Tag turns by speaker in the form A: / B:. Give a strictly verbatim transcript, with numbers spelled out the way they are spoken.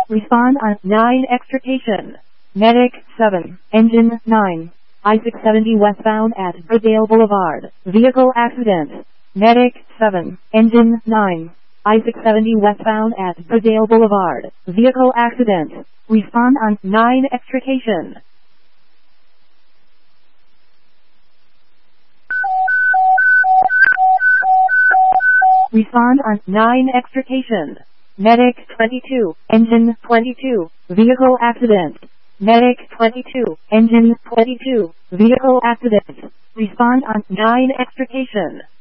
A: Respond on nine extrication. Medic seven, Engine nine. I six seventy westbound at Bridale Boulevard. Vehicle accident. Medic seven, Engine nine. I six seventy westbound at Bridale Boulevard. Vehicle accident. Respond on nine extrication. Respond on nine extrication. Medic twenty-two, Engine twenty-two. Vehicle accident. Medic twenty-two, Engine twenty-two. Vehicle accident. Respond on nine extrication.